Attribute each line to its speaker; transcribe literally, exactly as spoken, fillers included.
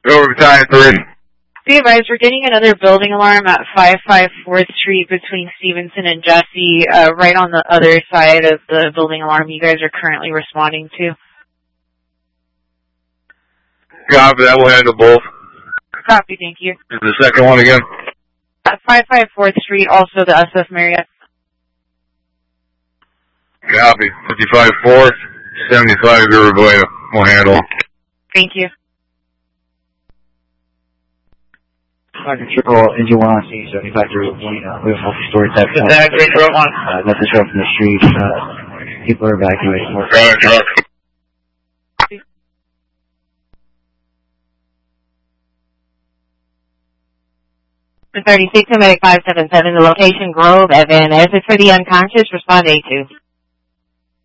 Speaker 1: Overtime three.
Speaker 2: Be advised, we're getting another building alarm at five fifty-fourth Street between Stevenson and Jesse, uh, right on the other side of the building alarm you guys are currently responding to.
Speaker 1: Copy that, we'll handle both.
Speaker 2: Copy, thank you.
Speaker 1: Is the second one again?
Speaker 2: At five fifty-fourth Street, also the S F Marriott.
Speaker 1: Copy. fifty-five fourth, seventy-five Riverblade. We'll handle.
Speaker 2: Thank you.
Speaker 3: Roger, triple engine one on C, seventy-five Riverblade. Uh, we have multi-story type.
Speaker 1: Attack, three, one.
Speaker 3: Uh, nothing show from the street. Uh, people are evacuating.
Speaker 1: Drive truck.
Speaker 4: thirty-six, Medic five seven seven, the location Grove, Evan. As is for the unconscious, respond A two.